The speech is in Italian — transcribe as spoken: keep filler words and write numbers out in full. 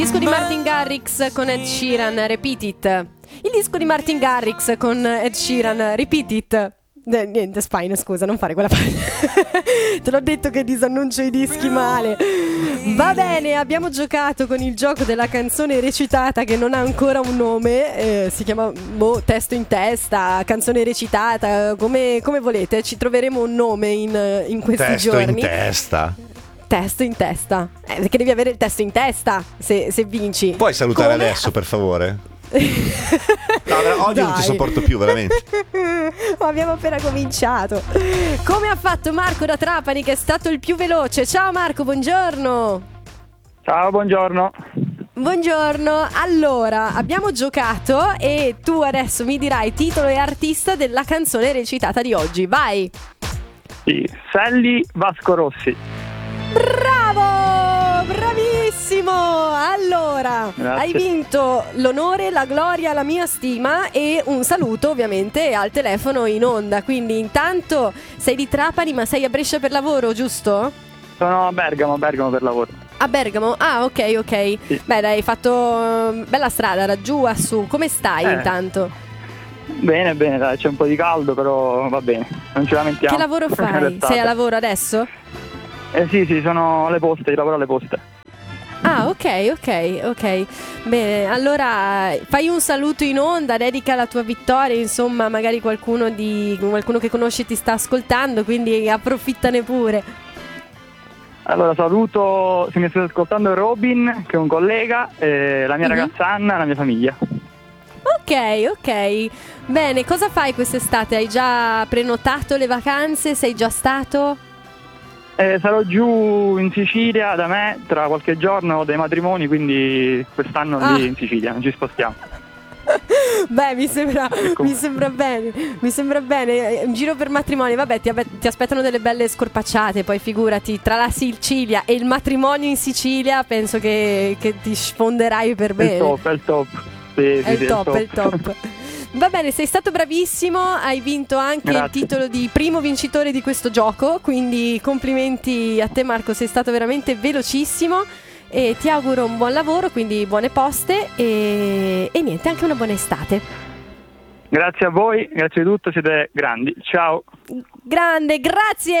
Il disco di Martin Garrix con Ed Sheeran, Repeat It. Il disco di Martin Garrix con Ed Sheeran, Repeat It. Eh, niente, Spine, scusa, non fare quella parte. Te l'ho detto che disannuncio i dischi male. Va bene, abbiamo giocato con il gioco della canzone recitata che non ha ancora un nome. eh, Si chiama boh, testo in testa, canzone recitata, come, come volete. Ci troveremo un nome in, in questi Testo giorni. in testa. Testo in testa, eh, perché devi avere il testo in testa se, se vinci. Puoi salutare Come... adesso, per favore? No, oggi non ti sopporto più, veramente. Ma abbiamo appena cominciato. Come ha fatto Marco da Trapani, che è stato il più veloce? Ciao Marco, buongiorno. Ciao, buongiorno. Buongiorno. Allora, abbiamo giocato e tu adesso mi dirai titolo e artista della canzone recitata di oggi. Vai. Sì, Sally Vasco Rossi. Bravo! Bravissimo! Allora, Grazie. hai vinto l'onore, la gloria, la mia stima e un saluto ovviamente al telefono in onda. Quindi intanto sei di Trapani ma sei a Brescia per lavoro, giusto? Sono a Bergamo, a Bergamo per lavoro. A Bergamo? Ah, ok, ok. Sì. Beh, dai, hai fatto bella strada, da giù a su. Come stai Eh. intanto? Bene, bene, dai, c'è un po' di caldo, però va bene, non ci lamentiamo. Che lavoro fai? L'estate. Sei a lavoro adesso? Eh sì, sì, sono alle poste, io lavoro alle poste. Ah, ok, ok, ok. Bene, allora fai un saluto in onda, dedica la tua vittoria, insomma, magari qualcuno di qualcuno che conosci ti sta ascoltando, quindi approfittane pure. Allora saluto, se mi state ascoltando, Robin, che è un collega, e la mia Mhm. ragazza Anna e la mia famiglia. Ok, ok. Bene, cosa fai quest'estate? Hai già prenotato le vacanze? Sei già stato? Eh, sarò giù in Sicilia da me tra qualche giorno, ho dei matrimoni, quindi quest'anno Ah. lì in Sicilia, non ci spostiamo. Beh, mi sembra, Ecco. mi sembra bene, mi sembra bene. Un giro per matrimoni, vabbè, ti, abbe- ti aspettano delle belle scorpacciate, poi figurati, tra la Sicilia e il matrimonio in Sicilia, penso che, che ti sfonderai per È il bene. top, è il top. Sì, sì, È il sì, top, è il top. Va bene, sei stato bravissimo, hai vinto anche il Grazie. titolo di primo vincitore di questo gioco, quindi complimenti a te Marco, sei stato veramente velocissimo e ti auguro un buon lavoro, quindi buone poste e, e niente, anche una buona estate. Grazie a voi, grazie di tutto, siete grandi. Ciao. Grande, grazie!